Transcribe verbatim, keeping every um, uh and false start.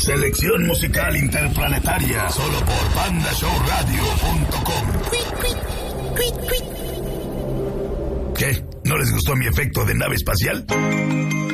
Selección musical interplanetaria, solo por panda show radio punto com. ¿Qué? ¿No les gustó mi efecto de nave espacial?